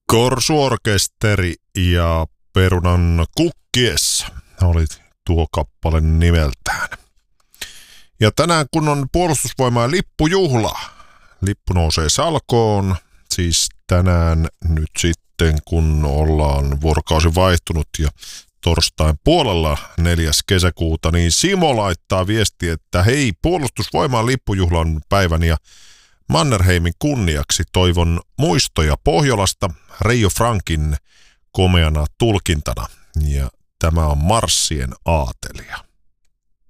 Korsuorkesteri ja Perunan kukkiessa oli tuo kappale nimeltään. Ja tänään kun on puolustusvoimain lippujuhla, lippu nousee salkoon, siis tänään nyt sitten kun ollaan vuorokausi vaihtunut ja torstain puolella 4. kesäkuuta, niin Simo laittaa viesti, että hei, puolustusvoimain lippujuhlan päivän ja Mannerheimin kunniaksi toivon muistoja Pohjolasta Reijo Frankin komeana tulkintana. Ja tämä on Marssien aatelia.